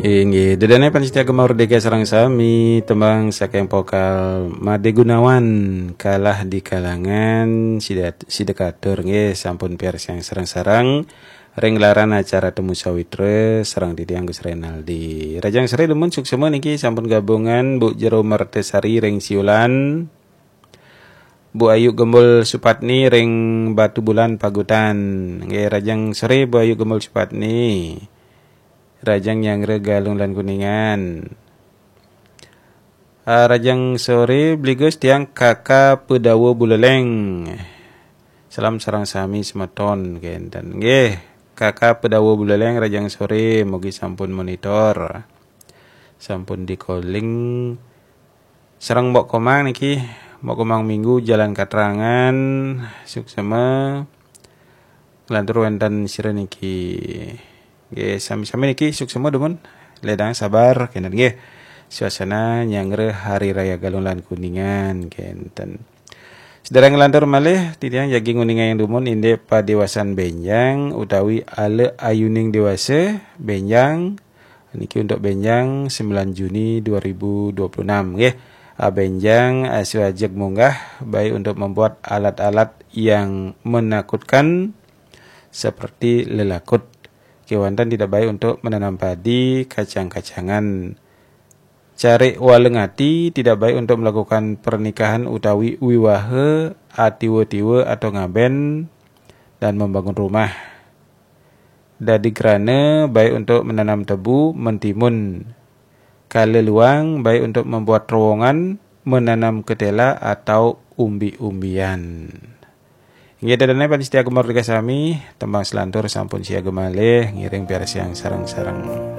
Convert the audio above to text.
Inggih, dedane panitia Gemar Merdeka sareng sami tembang saking vokal Made Gunawan kalah di kalangan Sidekatur nggih sampun piarsa yang sareng-sareng ring laran acara Temu Sawitra sareng Didi Agus Renaldi. Rajang sere demun suksema niki sampun gabungan Bu Jero Mertesari ring Siulan, Bu Ayu Gembul Supatni ring Batu Bulan Pagutan. Nggih rajang sore Bu Ayu Gembul Supatni. Rajang Nyangre Galung lan Kuningan. Rajang sore bligos tiang kakak Pedawo Buleleng. Salam sarang sami semeton kenten. Nggih, kakak Pedawo Buleleng rajang sore mugi sampun monitor. Sampun di calling. Sareng Mbok Komang niki, Mbok Komang Minggu Jalan Katerangan suksema lantur wenten sira niki. Nggih, sami-sami niki suksema demun. Ledang sabar kenten nggih. Suasana nyangre Hari Raya Galung lan Kuningan kenten. Sedereng lantur malih titiang jagi nguningan yang demun inde padewasan benjang utawi ale ayuning dewasa benjang niki untuk benjang 9 Juni 2026 nggih. Benjang asiwajek munggah baik untuk membuat alat-alat yang menakutkan seperti lelakut. Kewantan tidak baik untuk menanam padi, kacang-kacangan. Cari walengati tidak baik untuk melakukan pernikahan utawi wiwahe, atiwe-tiwe atau ngaben dan membangun rumah. Dadi kerana baik untuk menanam tebu, mentimun. Kaleluang baik untuk membuat terowongan, menanam ketela atau umbi-umbian. Nggih dadane panitia Gemar Merdeka sami tembang selantur sampun siaga malih ngiring piarsa yang sareng-sareng.